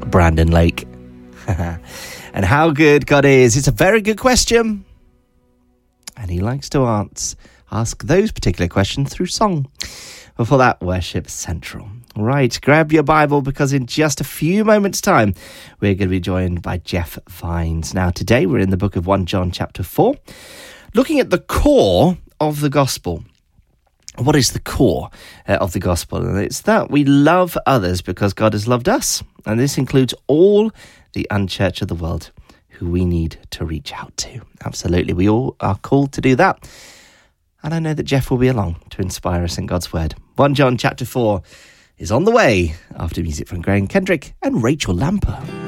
Brandon Lake. And how good God is. It's a very good question. And he likes to ask those particular questions through song. Before that, Worship Central. Right, grab your Bible because in just a few moments' time, we're going to be joined by Jeff Vines. Now, today we're in the book of 1 John chapter 4, looking at the core of the gospel. What is the core of the gospel? And it's that we love others because God has loved us. And this includes all the unchurched of the world who we need to reach out to. Absolutely, we all are called to do that. And I know that Jeff will be along to inspire us in God's word. 1 John chapter 4 is on the way after music from Graham Kendrick and Rachel Lamper.